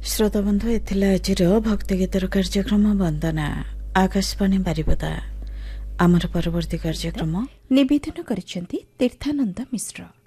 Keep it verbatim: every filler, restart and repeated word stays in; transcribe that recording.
श्रोताबंधु एथिला आजिर भक्ति गीतर कार्यक्रम वंदना आकाशवाणी बारिपदा। आमर परवर्ती कार्यक्रम निवेदन करिसेंती तीर्थानंद मिश्र।